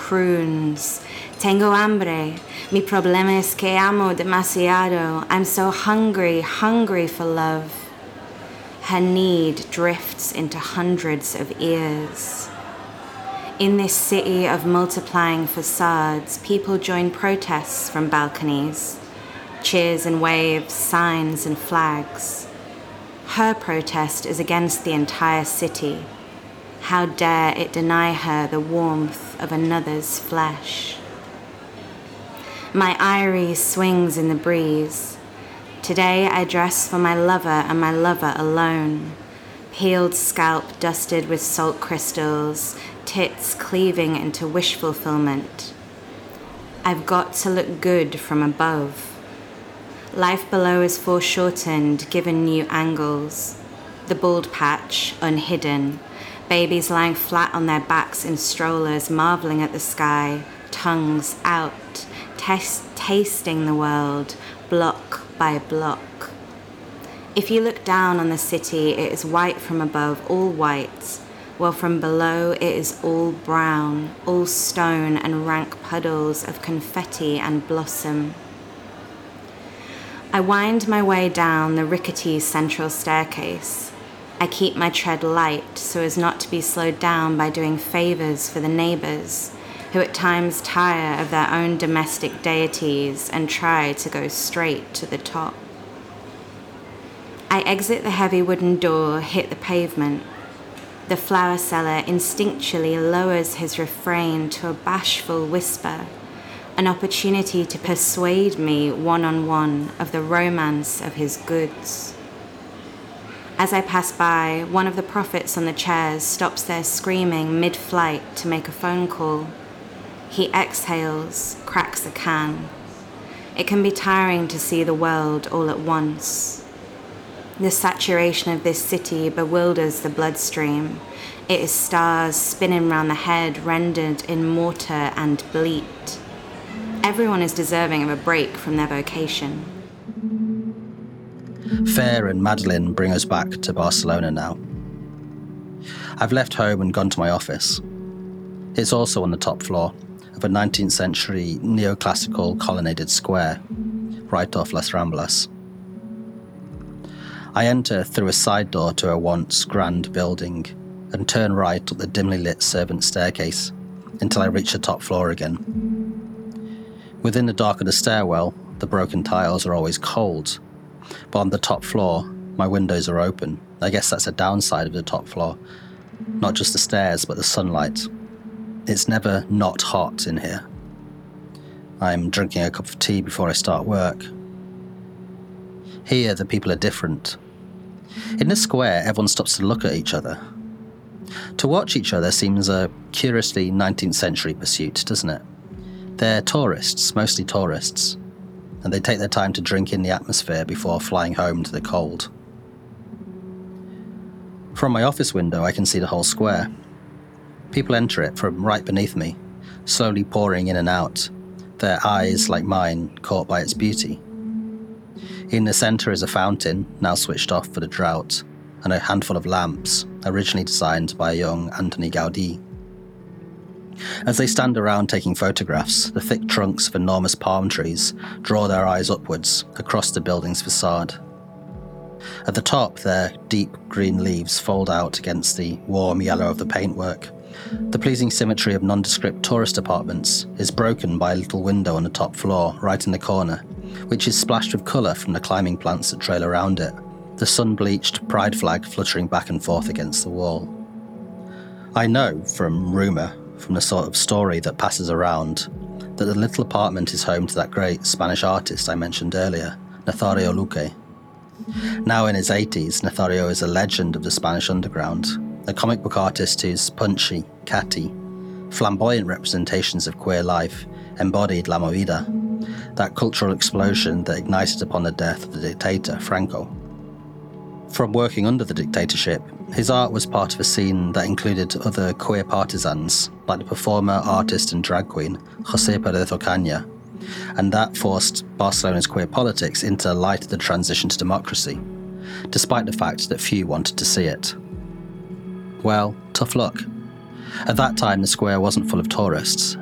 croons. Tengo hambre. Mi problema es que amo demasiado. I'm so hungry, hungry for love. Her need drifts into hundreds of ears. In this city of multiplying facades, people join protests from balconies. Cheers and waves, signs and flags. Her protest is against the entire city. How dare it deny her the warmth of another's flesh? My iris swings in the breeze. Today I dress for my lover and my lover alone. Peeled scalp dusted with salt crystals, tits cleaving into wish fulfillment. I've got to look good from above. Life below is foreshortened, given new angles. The bald patch, unhidden. Babies lying flat on their backs in strollers, marveling at the sky, tongues out, tasting the world, block by block. If you look down on the city, it is white from above, all white, while from below it is all brown, all stone and rank puddles of confetti and blossom. I wind my way down the rickety central staircase. I keep my tread light so as not to be slowed down by doing favors for the neighbors, who at times tire of their own domestic deities and try to go straight to the top. I exit the heavy wooden door, hit the pavement. The flower seller instinctually lowers his refrain to a bashful whisper, an opportunity to persuade me one-on-one of the romance of his goods. As I pass by, one of the prophets on the chairs stops their screaming mid-flight to make a phone call. He exhales, cracks a can. It can be tiring to see the world all at once. The saturation of this city bewilders the bloodstream. It is stars spinning round the head, rendered in mortar and bleat. Everyone is deserving of a break from their vocation. Fair and Madeline bring us back to Barcelona now. I've left home and gone to my office. It's also on the top floor of a 19th century neoclassical colonnaded square, right off Las Ramblas. I enter through a side door to a once grand building and turn right up the dimly lit servant staircase until I reach the top floor again. Within the dark of the stairwell, the broken tiles are always cold, but on the top floor, my windows are open. I guess that's a downside of the top floor. Not just the stairs, but the sunlight. It's never not hot in here. I'm drinking a cup of tea before I start work. Here, the people are different. In the square, everyone stops to look at each other. To watch each other seems a curiously 19th century pursuit, doesn't it? They're tourists, mostly tourists, and they take their time to drink in the atmosphere before flying home to the cold. From my office window, I can see the whole square. People enter it from right beneath me, slowly pouring in and out, their eyes, like mine, caught by its beauty. In the centre is a fountain, now switched off for the drought, and a handful of lamps, originally designed by young Antoni Gaudí. As they stand around taking photographs, the thick trunks of enormous palm trees draw their eyes upwards across the building's facade. At the top, their deep green leaves fold out against the warm yellow of the paintwork. The pleasing symmetry of nondescript tourist apartments is broken by a little window on the top floor, right in the corner, which is splashed with colour from the climbing plants that trail around it, the sun-bleached pride flag fluttering back and forth against the wall. I know, from rumour, from the sort of story that passes around, that the little apartment is home to that great Spanish artist I mentioned earlier, Nazario Luque. Now in his 80s, Nazario is a legend of the Spanish underground, a comic book artist whose punchy, catty, flamboyant representations of queer life embodied La Movida, that cultural explosion that ignited upon the death of the dictator, Franco. From working under the dictatorship, his art was part of a scene that included other queer partisans, like the performer, artist and drag queen, José Pérez Ocaña, and that forced Barcelona's queer politics into the light of the transition to democracy, despite the fact that few wanted to see it. Well, tough luck. At that time, the square wasn't full of tourists,